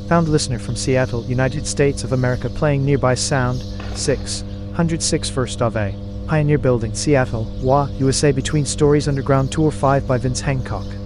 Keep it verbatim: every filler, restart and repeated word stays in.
Found listener from Seattle, United States of America playing nearby sound, six hundred six First Ave. Pioneer Building, Seattle, W A, U S A Between Stories Underground Tour five by Vince Hancock.